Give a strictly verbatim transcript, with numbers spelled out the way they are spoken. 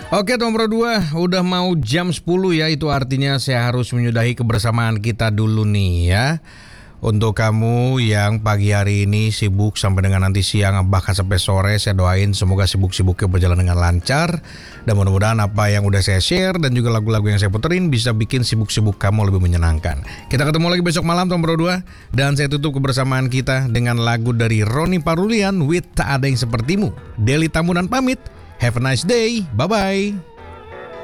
Oke nomor dua, udah mau jam sepuluh ya, itu artinya saya harus menyudahi kebersamaan kita dulu nih ya. Untuk kamu yang pagi hari ini sibuk sampai dengan nanti siang bahkan sampai sore, saya doain semoga sibuk-sibuknya berjalan dengan lancar. Dan mudah-mudahan apa yang udah saya share dan juga lagu-lagu yang saya puterin bisa bikin sibuk-sibuk kamu lebih menyenangkan. Kita ketemu lagi besok malam nomor dua. Dan saya tutup kebersamaan kita dengan lagu dari Ronnie Parulian with Tak Ada Yang Sepertimu. Deli Tambunan pamit. Have a nice day. Bye-bye.